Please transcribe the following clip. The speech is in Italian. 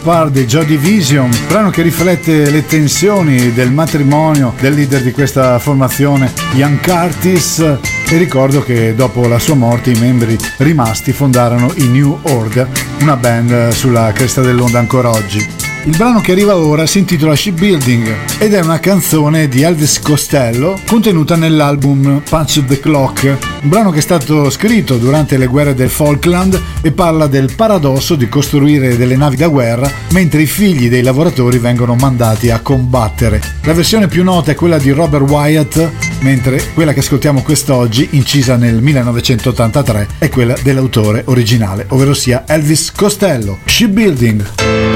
Part di Joy Division, brano che riflette le tensioni del matrimonio del leader di questa formazione, Ian Curtis, e ricordo che dopo la sua morte i membri rimasti fondarono i New Order, una band sulla cresta dell'onda ancora oggi. Il brano che arriva ora si intitola Shipbuilding ed è una canzone di Elvis Costello contenuta nell'album Punch the Clock, un brano che è stato scritto durante le guerre del Falkland e parla del paradosso di costruire delle navi da guerra mentre i figli dei lavoratori vengono mandati a combattere. La versione più nota è quella di Robert Wyatt, mentre quella che ascoltiamo quest'oggi, incisa nel 1983, è quella dell'autore originale, ovvero sia Elvis Costello. Shipbuilding.